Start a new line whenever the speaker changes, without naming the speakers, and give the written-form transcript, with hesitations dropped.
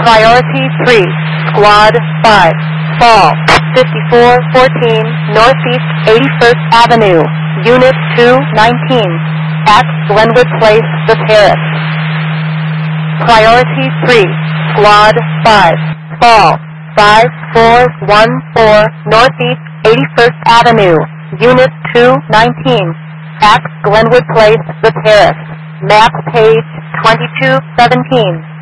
Priority 3, Squad 5, Fall, 5414 Northeast 81st Avenue, Unit 219, at Glenwood Place, The Terrace. Priority 3, Squad 5, Fall, 5414 Northeast 81st Avenue, Unit 219, at Glenwood Place, The Terrace. Map page 2217.